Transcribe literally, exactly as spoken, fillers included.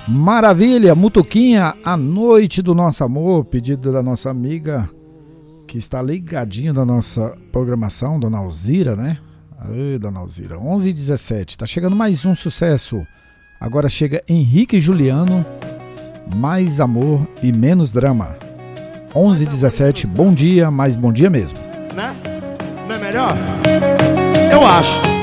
Maravilha, Mutuquinha, A Noite do Nosso Amor, pedido da nossa amiga que está ligadinha na nossa programação, Dona Alzira, né? Ai, Dona Alzira, onze e dezessete, tá chegando mais um sucesso. Agora chega Henrique e Juliano, Mais Amor e Menos Drama. onze e dezessete, bom dia, mas bom dia mesmo. Né? Não é melhor? Eu acho.